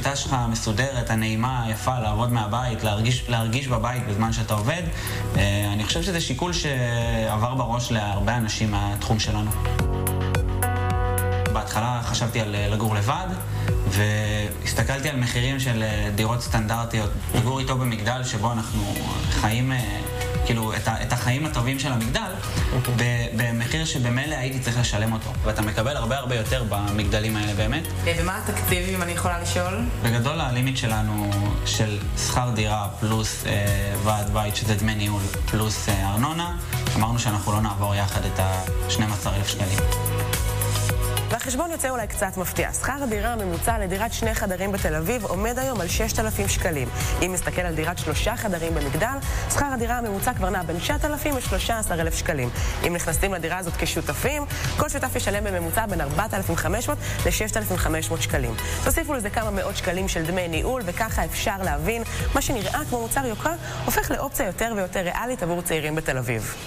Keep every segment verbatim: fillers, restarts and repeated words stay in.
המיטה שלך מסודרת, הנעימה, היפה, לעבוד מהבית, להרגיש, להרגיש בבית בזמן שאתה עובד. אני חושב שזה שיקול שעבר בראש להרבה אנשים מהתחום שלנו. בהתחלה חשבתי על לגור לבד, והסתכלתי על מחירים של דירות סטנדרטיות. לגור איתו במגדל שבו אנחנו חיים, כאילו, את, ה, את החיים הטובים של המגדל, במחיר שבמילא הייתי צריך לשלם אותו. ואתה מקבל הרבה הרבה יותר במגדלים האלה באמת. ומה התקציב, אם אני יכולה לשאול? בגדול, הלימיט שלנו של שכר דירה פלוס אה, ועד בית, שזה דמי ניהול, פלוס אה, ארנונה, אמרנו שאנחנו לא נעבור יחד את ה-שנים עשר אלף שקלים. והחשבון יוצא אולי קצת מפתיע. שכר הדירה הממוצע לדירת שני חדרים בתל אביב עומד היום על ששת אלפים שקלים. אם נסתכל על דירת שלושה חדרים במגדל, שכר הדירה הממוצע כבר נע בין תשעת אלפים ל-שלושה עשר אלף שקלים. אם נכנסים לדירה הזאת כשותפים, כל שותף ישלם בממוצע בין ארבעת אלפים וחמש מאות ל-ששת אלפים וחמש מאות שקלים. תוסיפו לזה כמה מאות שקלים של דמי ניהול, וככה אפשר להבין מה שנראה כמו מוצר יוקרה הופך לאופציה יותר ויותר ריאלית עבור צעירים בתל אביב.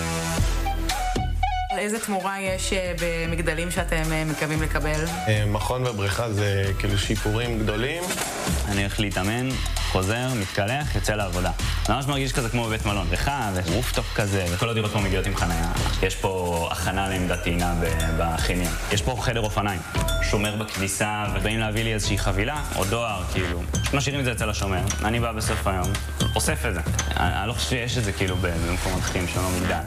איזה תמורה יש במגדלים שאתם מקווים לקבל? מכון ובריכה זה כאילו שיפורים גדולים. אני הולך להתאמן, חוזר, מתקלח, יוצא לעבודה. אני ממש מרגיש כזה כמו בבית מלון, בריכה ורופטופ כזה, וכל הדירות פה מגיעות עם חניה. יש פה הכנה לעמדת טעינה בחניון. יש פה חדר אופניים, שומר בכניסה, ובאים להביא לי איזושהי חבילה או דואר, כאילו. משאירים את זה אצל השומר, אני בא בסוף היום, אוסף את זה. אני לא חושב שיש את זה כאילו במקומות אחרים שלא מגדל.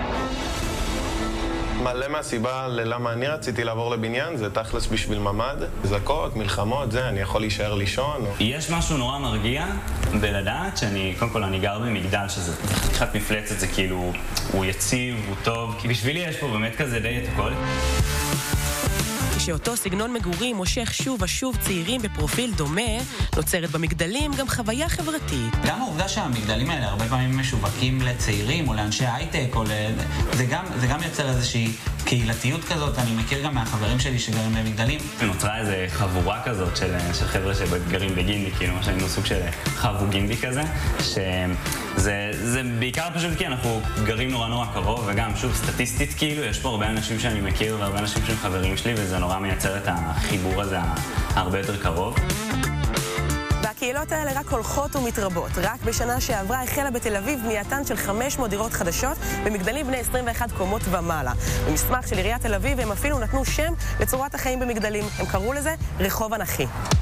מלא מהסיבה ללמה אני רציתי לעבור לבניין, זה תכלס בשביל ממד, זקות, מלחמות, זה, אני יכול להישאר לישון. או... יש משהו נורא מרגיע בלדעת שאני, קודם כל אני גר במגדל שזה חתיכת מפלצת, זה כאילו, הוא יציב, הוא טוב, כי בשבילי יש פה באמת כזה די את הכל. כשאותו סגנון מגורים מושך שוב ושוב צעירים בפרופיל דומה, נוצרת במגדלים גם חוויה חברתית. גם העובדה שהמגדלים האלה הרבה פעמים משווקים לצעירים או לאנשי הייטק, או ל... זה גם, זה גם יוצר איזושהי קהילתיות כזאת. אני מכיר גם מהחברים שלי שגרים במגדלים. נוצרה איזו חבורה כזאת של, של חבר'ה שגרים בגינדי, כאילו מה שהיינו סוג של חבו גינדי כזה, שזה זה בעיקר פשוט כי אנחנו גרים נורא נורא קרוב, וגם שוב סטטיסטית כאילו, יש פה הרבה אנשים שאני מכיר והרבה אנשים שהם חברים שלי, וזה נורא מייצר את החיבור הזה הרבה יותר קרוב. והקהילות האלה רק הולכות ומתרבות. רק בשנה שעברה החלה בתל אביב בנייתן של חמש מאות דירות חדשות במגדלים בני עשרים ואחת קומות ומעלה. במסמך של עיריית תל אביב הם אפילו נתנו שם לצורת החיים במגדלים. הם קראו לזה רחוב אנכי.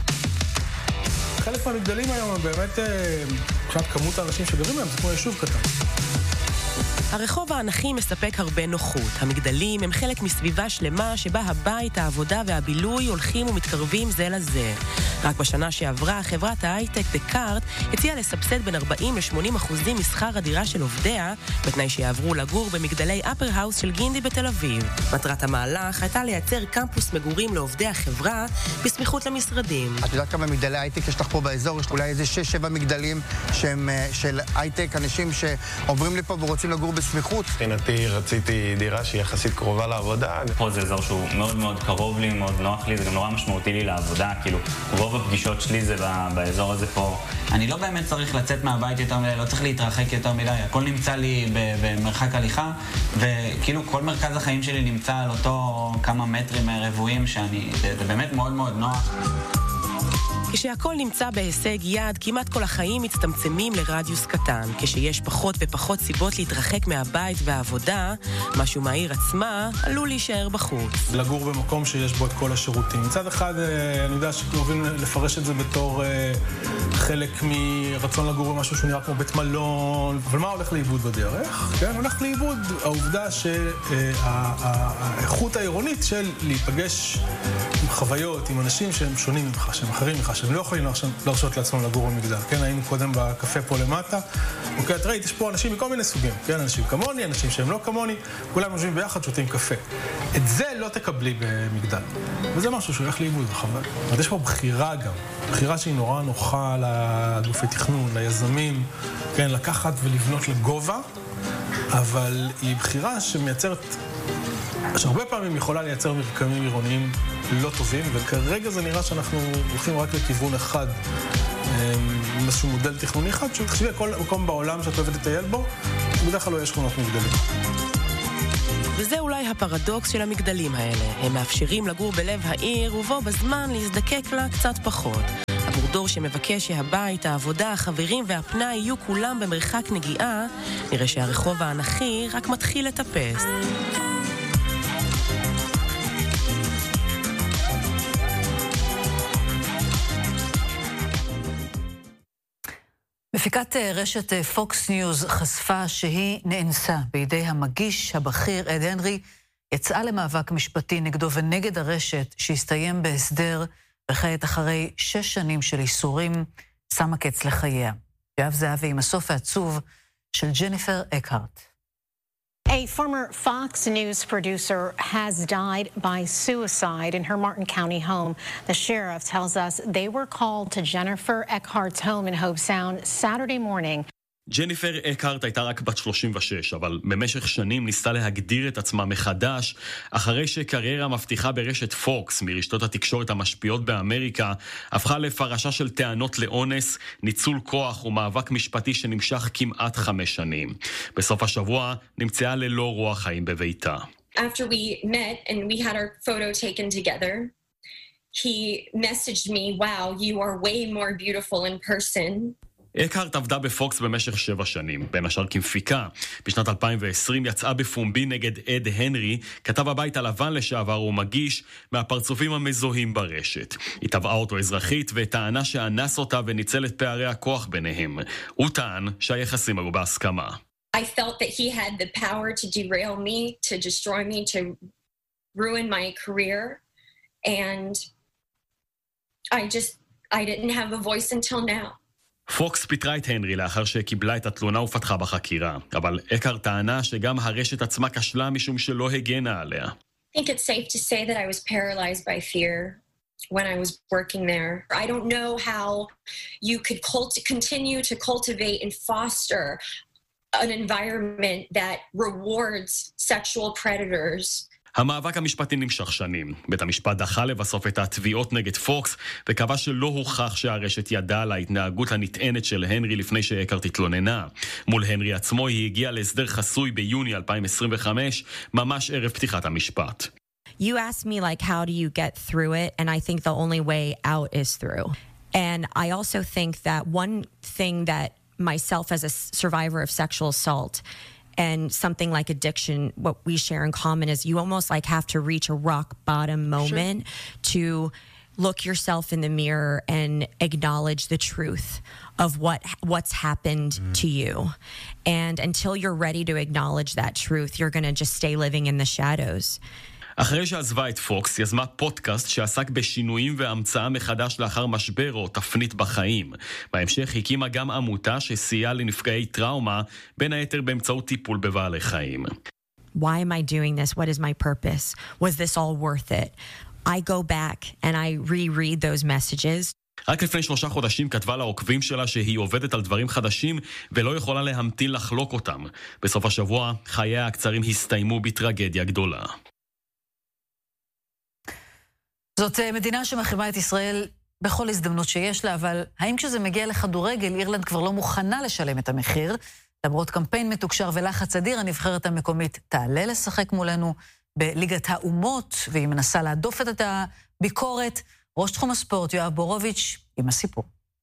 חלק מהמגדלים היום הם באמת, מבחינת כמות האנשים שגרים להם, זה כמו יישוב קטן. הרחוב האנכי מספק הרבה נוחות. המגדלים הם חלק מסביבה שלמה שבה הבית, העבודה והבילוי הולכים ומתקרבים זה לזה. רק בשנה שעברה, חברת ההייטק דקארט הציעה לסבסד בין ארבעים לשמונים אחוזים משכר הדירה של עובדיה, בתנאי שיעברו לגור במגדלי אפר האוס של גינדי בתל אביב. מטרת המהלך הייתה לייצר קמפוס מגורים לעובדי החברה בסמיכות למשרדים. את יודעת כמה מגדלי הייטק יש לך פה באזור? יש אולי איזה שש שבע מגדלים שהם של הייטק, אנשים שעוברים לפה ורוצים לגור בסמיכות. מבחינתי רציתי דירה שהיא יחסית קרובה לעבודה. פה זה אזור שהוא מאוד מאוד קרוב לי, מאוד נוח לי, זה גם נורא משמעותי לי לעבודה, כאילו רוב הפגישות שלי זה באזור הזה פה. אני לא באמת צריך לצאת מהבית יותר מדי, לא צריך להתרחק יותר מדי, הכל נמצא לי במרחק הליכה, וכאילו כל מרכז החיים שלי נמצא על אותו כמה מטרים רבועים שאני, זה, זה באמת מאוד מאוד נוח. כשהכל נמצא בהישג יד, כמעט כל החיים מצטמצמים לרדיוס קטן. כשיש פחות ופחות סיבות להתרחק מהבית והעבודה, משהו מהעיר עצמה עלול להישאר בחוץ. לגור במקום שיש בו את כל השירותים. מצד אחד, אני יודע שקרובים לפרש את זה בתור חלק מרצון לגור במשהו שהוא נראה כמו בית מלון, אבל מה הולך לאיבוד בדרך? כן, הולך לאיבוד העובדה שהאיכות העירונית של להיפגש עם חוויות, עם אנשים שהם שונים ממך, שהם אחרים ממך, שהם לא יכולים להרשות לעצמם לגור במגדל. כן, היינו קודם בקפה פה למטה. אוקיי, את ראית, יש פה אנשים מכל מיני סוגים. כן, אנשים כמוני, אנשים שהם לא כמוני, כולם יושבים ביחד, שותים קפה. את זה לא תקבלי במגדל. וזה משהו שהולך לאיבוד, חבל. אבל יש פה בחירה גם. בחירה שהיא נורא נוחה לגופי תכנון, ליזמים, כן, לקחת ולבנות לגובה, אבל היא בחירה שמייצרת, שהרבה פעמים יכולה לייצר מרקמים עירוניים לא טובים, וכרגע זה נראה שאנחנו הולכים רק לכיוון אחד, עם איזשהו מודל תכנוני אחד, שתחשבי כל מקום בעולם שאת אוהבת לטייל בו, בדרך כלל לא יש שכונות מגדלים. וזה אולי הפרדוקס של המגדלים האלה. הם מאפשרים לגור בלב העיר ובו בזמן להזדקק לה קצת פחות. עבור דור שמבקש שהבית, העבודה, החברים והפנאי יהיו כולם במרחק נגיעה, נראה שהרחוב האנכי רק מתחיל לטפס. מפיקת רשת פוקס ניוז חשפה שהיא נאנסה בידי המגיש הבכיר אד הנרי, יצאה למאבק משפטי נגדו ונגד הרשת שהסתיים בהסדר, וכעת אחרי שש שנים של איסורים שמה קץ לחייה. יואב זהבי עם הסוף העצוב של ג'ניפר אקהרט. A former Fox News producer has died by suicide in her Martin County home. The sheriff tells us they were called to Jennifer Eckhart's home in Hobe Sound Saturday morning. ג'ניפר אקהרט הייתה רק בת שלושים ושש, אבל במשך שנים ניסתה להגדיר את עצמה מחדש, אחרי שקריירה מבטיחה ברשת פוקס, מרשתות התקשורת המשפיעות באמריקה, הפכה לפרשה של טענות לאונס, ניצול כוח ומאבק משפטי שנמשך כמעט חמש שנים. בסוף השבוע נמצאה ללא רוח חיים בביתה. After we met and we had our photo taken together, he messaged me, wow, you are way more beautiful in person. אקהרט עבדה בפוקס במשך שבע שנים, בין השאר כמפיקה. בשנת אלפיים ועשרים יצאה בפומבי נגד אד הנרי, כתב הבית הלבן לשעבר ומגיש מהפרצופים המזוהים ברשת. היא תבעה אותו אזרחית וטענה שאנס אותה וניצל את פערי הכוח ביניהם. הוא טען שהיחסים היו בהסכמה. I felt that he had the power to derail me, to destroy me, to ruin my career, and I just, I didn't have a voice until now. פוקס פיטרה את הנרי לאחר שקיבלה את התלונה ופתחה בחקירה, אבל אקהרט טענה שגם הרשת עצמה כשלה משום שלא הגנה עליה. I think it's safe to say that I was paralyzed by fear when I was working there. I don't know how you could cult- continue to cultivate and foster an environment that rewards sexual predators. המאבק המשפטי נמשך שנים. בית המשפט דחה לבסוף את התביעות נגד פוקס, וקבע שלא הוכח שהרשת ידעה על ההתנהגות הנטענת של הנרי לפני שאקהרט התלוננה. מול הנרי עצמו היא הגיעה להסדר חסוי ביוני אלפיים עשרים וחמש, ממש ערב פתיחת המשפט. You asked me like how do you get through it, and I think the only way out is through. And I also think that one thing that myself as a survivor of sexual assault and something like addiction, what we share in common is you almost like have to reach a rock bottom moment sure. to look yourself in the mirror and acknowledge the truth of what what's happened mm. to you. And until you're ready to acknowledge that truth, you're going to just stay living in the shadows. אחרי שעזבה את פוקס, יזמה פודקאסט שעסק בשינויים והמצאה מחדש לאחר משבר או תפנית בחיים. בהמשך הקימה גם עמותה שסייעה לנפגעי טראומה, בין היתר באמצעות טיפול בבעלי חיים. Why am I doing this? What is my purpose? Was this all worth it? I go back and I reread those messages. רק לפני שלושה חודשים כתבה לעוקבים שלה שהיא עובדת על דברים חדשים ולא יכולה להמתין לחלוק אותם. בסוף השבוע חייה הקצרים הסתיימו בטרגדיה גדולה. זאת מדינה שמחרימה את ישראל בכל הזדמנות שיש לה, אבל האם כשזה מגיע לכדורגל, אירלנד כבר לא מוכנה לשלם את המחיר? למרות קמפיין מתוקשר ולחץ אדיר, הנבחרת המקומית תעלה לשחק מולנו בליגת האומות, והיא מנסה להדוף את הביקורת. ראש תחום הספורט, יואב בורוביץ', עם הסיפור.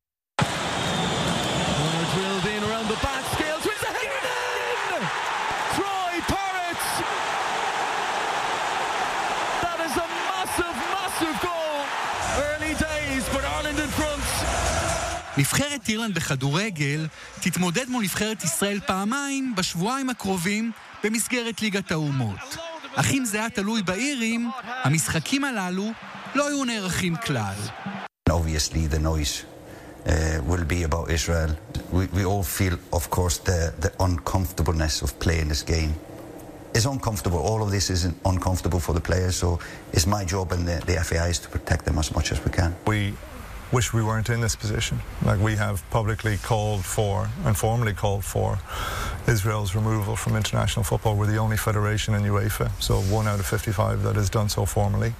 נבחרת אירלנד בכדורגל תתמודד מול נבחרת ישראל פעמיים בשבועיים הקרובים במסגרת ליגת האומות. אך אם זה היה תלוי באירים, המשחקים הללו לא היו נערכים כלל. Obviously the noise uh, will be about Israel. We, we all feel, of course, the, the uncomfortableness of playing this game. It's uncomfortable. All of this is uncomfortable for the players, so it's my job and the, the F A I is to protect them as much as we can. We wish we weren't in this position. Like, we have publicly called for and formally called for Israel's removal from international football. We're the only federation in UEFA, so one out of fifty-five that has done so formally.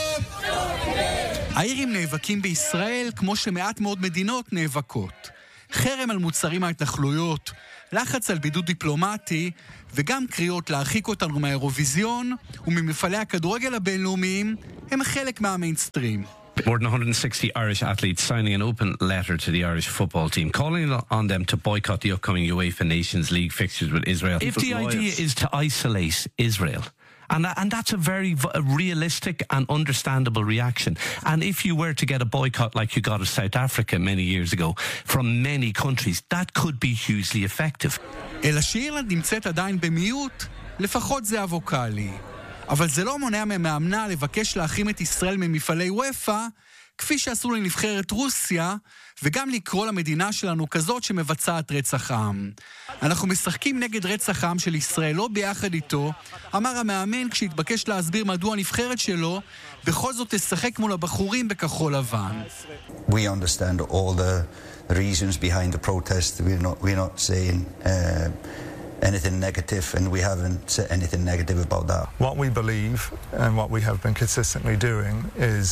האירים נאבקים בישראל כמו שמעט מאוד מדינות נאבקות. חרם על מוצרים מההתנחלויות, לחץ על בידוד דיפלומטי, וגם קריאות להרחיק אותנו מהאירוויזיון וממפעלי הכדורגל הבינלאומיים הם חלק מהמיינסטרים. More than one hundred sixty Irish athletes signing an open letter to the Irish football team, calling on them to boycott the upcoming UEFA Nations League fixtures with Israel. If the idea is to isolate Israel, and, and that's a very v- a realistic and understandable reaction. And if you were to get a boycott like you got of South Africa many years ago from many countries, that could be hugely effective. אלא שאירלנד נמצאת עדיין במיעוט, לפחות זה הווקלי. אבל זה לא מונע ממאמנה לבקש להחרים את ישראל ממפעלי וופא, כפי שעשו לנבחרת רוסיה, וגם לקרוא למדינה שלנו כזאת שמבצעת רצח עם. אנחנו משחקים נגד רצח עם של ישראל, לא ביחד איתו, אמר המאמן כשהתבקש להסביר מדוע הנבחרת שלו, בכל זאת תשחק מול הבחורים בכחול לבן. We understand all the reasons behind the protest. We're not, we're not saying... Uh... anything negative, and we haven't said anything negative about that. What we believe and what we have been consistently doing is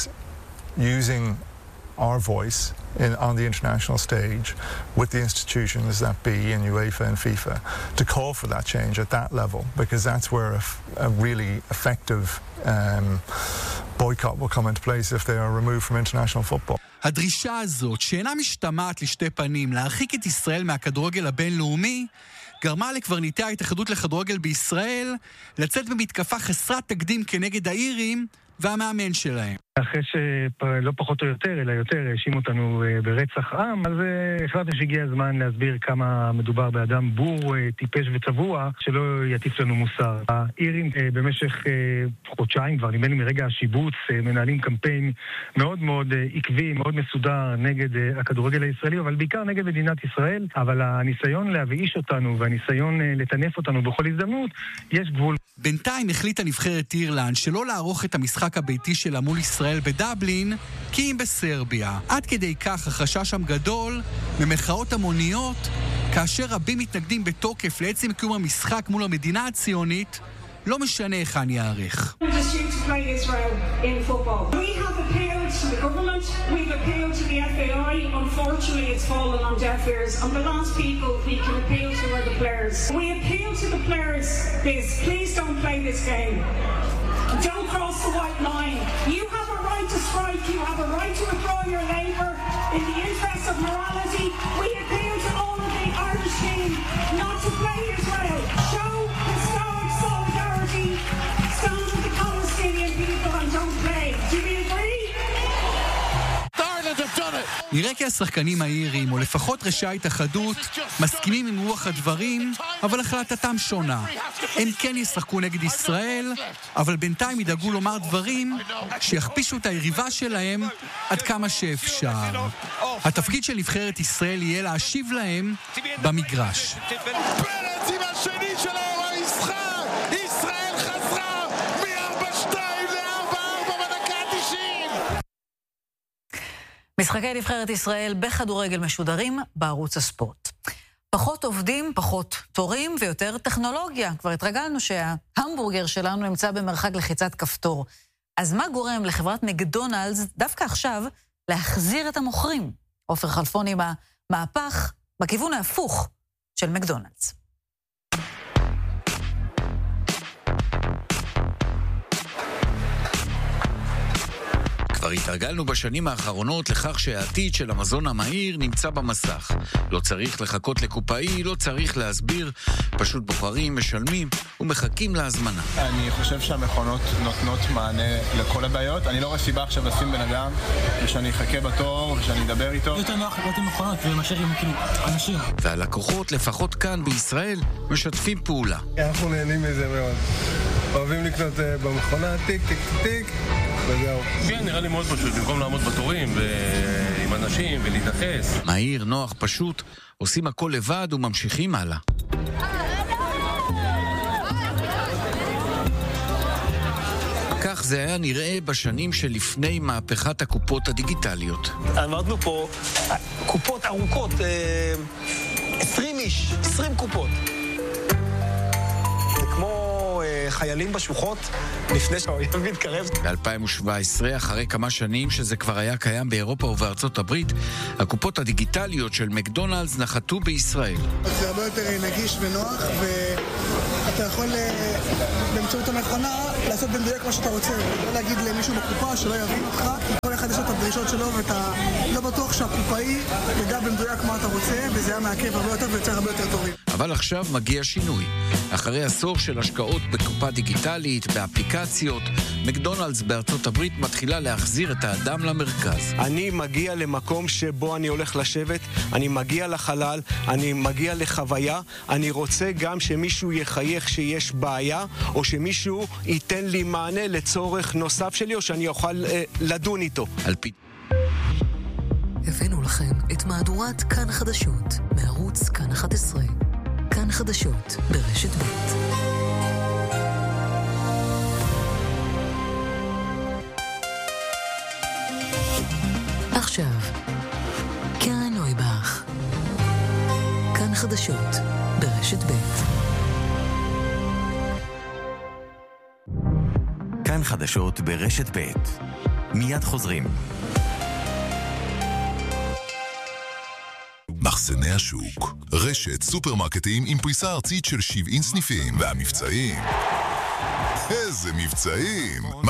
using our voice in, on the international stage with the institutions that be in UEFA and FIFA to call for that change at that level, because that's where a, a really effective um, boycott will come into place if they are removed from international football. הדרישה הזאת, שאינה משתמעת לשתי פנים, להרחיק את ישראל מהכדורגל הבינלאומי, גרמה לקברניטי ההתאחדות לכדורגל בישראל לצאת במתקפה חסרת תקדים כנגד האירים והמאמן שלהם. אחרי שלא פחות או יותר, אלא יותר, האשים אותנו ברצח עם, אז החלטנו שהגיע הזמן להסביר כמה מדובר באדם בור, טיפש וצבוע, שלא יטיף לנו מוסר. האירים במשך חודשיים, כבר נדמה לי מרגע השיבוץ, מנהלים קמפיין מאוד מאוד עקבי, מאוד מסודר נגד הכדורגל הישראלי, אבל בעיקר נגד מדינת ישראל, אבל הניסיון להבאיש אותנו והניסיון לטנף אותנו בכל הזדמנות, יש גבול. בינתיים החליטה נבחרת אירלנד שלא לערוך את המשחק הביתי שלה מול ישראל בדבלין, כי אם בסרביה. עד כדי כך החשש שם גדול ממחאות המוניות, כאשר רבים מתנגדים בתוקף לעצם קיום המשחק מול המדינה הציונית, לא משנה היכן יערך. To the government, we've appealed to the F A I. Unfortunately, it's fallen on deaf ears. And the last people we can appeal to are the players. We appeal to the players this: please don't play this game. Don't cross the white line. You have a right to strike. You have a right to withdraw your labour. In the interest of morality, we appeal to all of the Irish team not to play Israel. Show historic solidarity. Stand with the Palestinian people and don't play. Do you agree? נראה כי השחקנים האירים, או לפחות ראשי ההתאחדות, מסכימים עם רוח הדברים, אבל החלטתם שונה. הם כן ישחקו נגד ישראל, אבל בינתיים ידאגו לומר דברים שיכפישו את היריבה שלהם עד כמה שאפשר. התפקיד של נבחרת ישראל יהיה להשיב להם במגרש. משחקי נבחרת ישראל בכדורגל משודרים בערוץ הספורט. פחות עובדים, פחות תורים ויותר טכנולוגיה. כבר התרגלנו שההמבורגר שלנו נמצא במרחק לחיצת כפתור. אז מה גורם לחברת מקדונלדס דווקא עכשיו להחזיר את המוכרים? עופר חלפון עם המהפך בכיוון ההפוך של מקדונלדס. כבר התרגלנו בשנים האחרונות לכך שהעתיד של המזון המהיר נמצא במסך. לא צריך לחכות לקופאי, לא צריך להסביר, פשוט בוחרים, משלמים ומחכים להזמנה. אני חושב שהמכונות נותנות מענה לכל הבעיות. אני לא רואה סיבה עכשיו לשים בן אדם ושאני אחכה בתור ושאני אדבר איתו. יותר נוח לחכות עם מכונות ומאשר עם כאילו אנשים. והלקוחות, לפחות כאן בישראל, משתפים פעולה. אנחנו נהנים מזה מאוד. אוהבים לקנות במכונה, טיק טיק טיק וזהו. כן, נראה לי מאוד פשוט, במקום לעמוד בתורים ועם אנשים ולהתייחס. מהיר, נוח, פשוט, עושים הכל לבד וממשיכים הלאה. כך זה היה נראה בשנים שלפני מהפכת הקופות הדיגיטליות. עמדנו פה קופות ארוכות, עשרים איש, עשרים קופות. זה כמו חיילים בשוחות לפני שהאויב מתקרב. ב-אלפיים שבע עשרה, אחרי כמה שנים שזה כבר היה קיים באירופה ובארצות הברית, הקופות הדיגיטליות של מקדונלדס נחתו בישראל. זה הרבה יותר נגיש ונוח, ואתה יכול באמצעות המכונה לעשות במדויק מה שאתה רוצה. לא להגיד למישהו בקופה שלא יבין אותך, כל אחד יש לו את הדרישות שלו, ואתה לא בטוח שהקופאי ידע במדויק מה אתה רוצה, וזה היה מעכב הרבה יותר ויוצר הרבה יותר טובים. אבל עכשיו מגיע שינוי. אחרי עשור של השקעות בקופה דיגיטלית, באפליקציות, מקדונלדס בארצות הברית מתחילה להחזיר את האדם למרכז. אני מגיע למקום שבו אני הולך לשבת, אני מגיע לחלל, אני מגיע לחוויה, אני רוצה גם שמישהו יחייך שיש בעיה, או שמישהו ייתן לי מענה לצורך נוסף שלי, או שאני אוכל אה, לדון איתו. על פי... הבאנו לכם את מהדורת כאן חדשות, מערוץ כאן אחת עשרה. כאן חדשות ברשת ב'. עכשיו, קרן נויבך. כאן חדשות ברשת ב'. כאן חדשות ברשת ב'. מיד חוזרים. מחסני השוק, רשת סופרמרקטים עם פריסה ארצית של שבעים סניפים, והמבצעים, איזה מבצעים!